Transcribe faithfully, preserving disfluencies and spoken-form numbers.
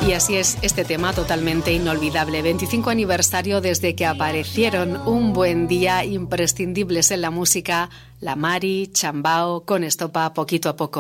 Y así es este tema totalmente inolvidable. veinticinco aniversario desde que aparecieron un buen día, imprescindibles en la música, La Mari, Chambao, con estopa poquito a poco.